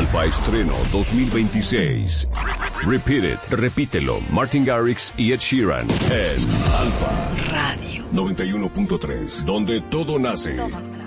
Alfa Estreno 2026. Repeat It, repítelo, Martin Garrix y Ed Sheeran en Alfa Radio 91.3, donde todo nace.